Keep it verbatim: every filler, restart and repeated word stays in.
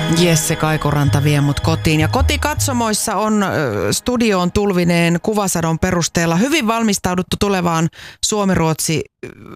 Jesse Kaikuranta vie mut kotiin. Ja kotikatsomoissa on äh, studioon tulvineen kuvasadon perusteella hyvin valmistauduttu tulevaan Suomi-Ruotsi